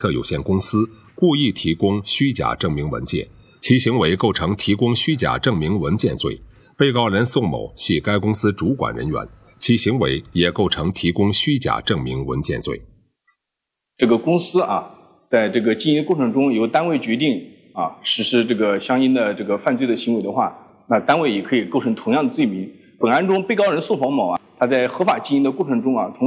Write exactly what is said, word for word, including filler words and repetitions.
特有限公司故意提供虚假证明文件，其行为构成提供虚假证明文件罪。被告人宋某系该公司主管人员，其行为也构成提供虚假证明文件罪。 这个公司啊，在这个经营过程中由单位决定啊实施这个相应的这个犯罪的行为的话，那单位也可以构成同样的罪名。本案中，被告人宋黄某啊，他在合法经营的过程中啊，同